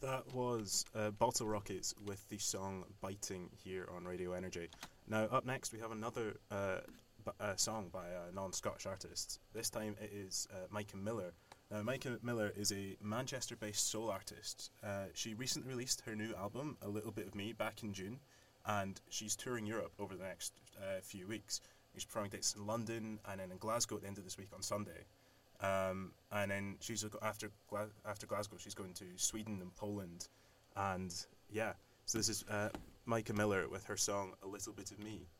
That was Bottle Rockets with the song Biting here on Radio Energy. Now, up next, we have another song by a non-Scottish artist. This time it is Micah Miller. Now, Micah Miller is a Manchester-based soul artist. She recently released her new album, A Little Bit of Me, back in June, and she's touring Europe over the next few weeks. She's performing dates in London and then in Glasgow at the end of this week on Sunday. And then she's after Glasgow, she's going to Sweden and Poland, and yeah. So this is Micah Miller with her song "A Little Bit of Me."